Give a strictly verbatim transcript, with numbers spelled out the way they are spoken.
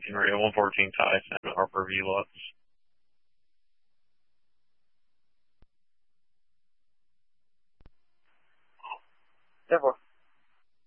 fourteen radio, one fourteen Tyson, Harper V Lutz. ten four.